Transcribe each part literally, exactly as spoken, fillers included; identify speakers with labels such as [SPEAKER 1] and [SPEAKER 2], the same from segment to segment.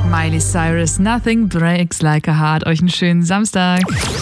[SPEAKER 1] Miley Cyrus, Nothing Breaks Like a Heart. Euch einen schönen Samstag.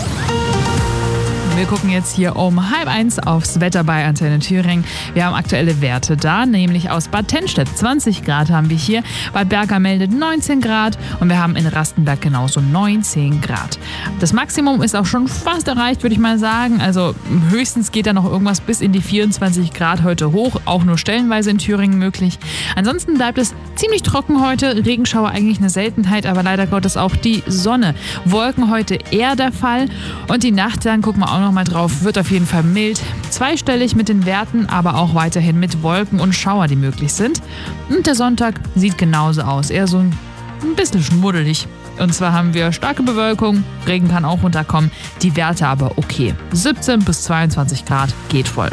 [SPEAKER 1] Wir gucken jetzt hier um halb eins aufs Wetter bei Antenne Thüringen. Wir haben aktuelle Werte da, nämlich aus Bad Tennstedt. zwanzig Grad haben wir hier. Bad Berka meldet neunzehn Grad und wir haben in Rastenberg genauso neunzehn Grad. Das Maximum ist auch schon fast erreicht, würde ich mal sagen. Also höchstens geht da noch irgendwas bis in die vierundzwanzig Grad heute hoch. Auch nur stellenweise in Thüringen möglich. Ansonsten bleibt es ziemlich trocken heute. Regenschauer eigentlich eine Seltenheit, aber leider Gottes auch die Sonne. Wolken heute eher der Fall. Und die Nacht, dann gucken wir auch noch mal drauf, wird auf jeden Fall mild. Zweistellig mit den Werten, aber auch weiterhin mit Wolken und Schauer, die möglich sind. Und der Sonntag sieht genauso aus. Eher so ein bisschen schmuddelig. Und zwar haben wir starke Bewölkung, Regen kann auch runterkommen, die Werte aber okay. siebzehn bis zweiundzwanzig Grad geht voll.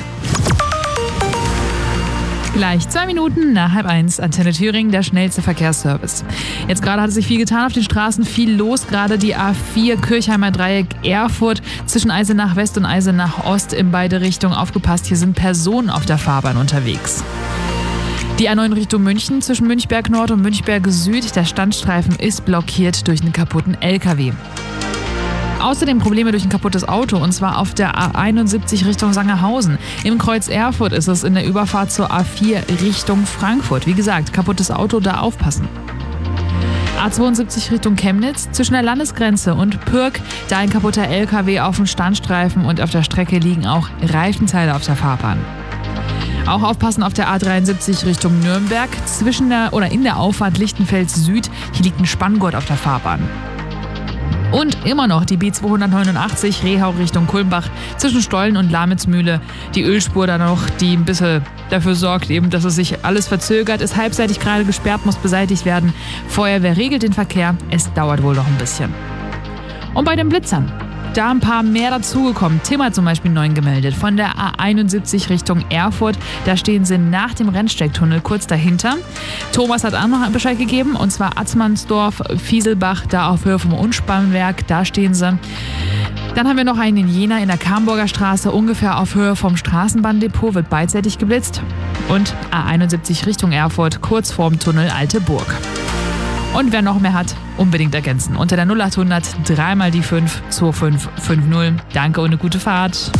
[SPEAKER 1] Gleich zwei Minuten nach halb eins, Antenne Thüringen, der schnellste Verkehrsservice. Jetzt gerade hat sich viel getan auf den Straßen, viel los. Gerade die A vier Kirchheimer Dreieck Erfurt zwischen Eisenach West und Eisenach Ost in beide Richtungen. Aufgepasst, hier sind Personen auf der Fahrbahn unterwegs. Die A neun Richtung München zwischen Münchberg Nord und Münchberg Süd. Der Standstreifen ist blockiert durch einen kaputten L K W. Außerdem Probleme durch ein kaputtes Auto, und zwar auf der A einundsiebzig Richtung Sangerhausen. Im Kreuz Erfurt ist es in der Überfahrt zur A vier Richtung Frankfurt. Wie gesagt, kaputtes Auto, da aufpassen. A zweiundsiebzig Richtung Chemnitz zwischen der Landesgrenze und Pürg, da ein kaputter L K W auf dem Standstreifen und auf der Strecke liegen auch Reifenteile auf der Fahrbahn. Auch aufpassen auf der A dreiundsiebzig Richtung Nürnberg zwischen der oder in der Auffahrt Lichtenfels Süd. Hier liegt ein Spanngurt auf der Fahrbahn. Und immer noch die B zweihundertneunundachtzig Rehau Richtung Kulmbach zwischen Stollen und Lamitzmühle. Die Ölspur da noch, die ein bisschen dafür sorgt, eben, dass es sich alles verzögert, ist halbseitig gerade gesperrt, muss beseitigt werden. Feuerwehr regelt den Verkehr, es dauert wohl noch ein bisschen. Und bei den Blitzern, da ein paar mehr dazugekommen. Tim hat zum Beispiel neun gemeldet. Von der A einundsiebzig Richtung Erfurt, da stehen sie nach dem Rennsteigtunnel kurz dahinter. Thomas hat auch noch einen Bescheid gegeben, und zwar Atzmannsdorf, Fieselbach, da auf Höhe vom Unspannwerk, da stehen sie. Dann haben wir noch einen in Jena in der Kamburger Straße, ungefähr auf Höhe vom Straßenbahndepot, wird beidseitig geblitzt. Und A einundsiebzig Richtung Erfurt, kurz vorm Tunnel Alte Burg. Und wer noch mehr hat, unbedingt ergänzen. Unter der null achthundert dreimal die fünf zwei fünf fünf null. Danke und eine gute Fahrt.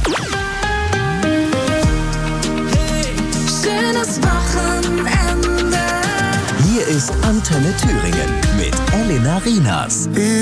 [SPEAKER 2] Hey, schönes Wochenende.
[SPEAKER 3] Hier ist Antenne Thüringen mit Elena Rienas.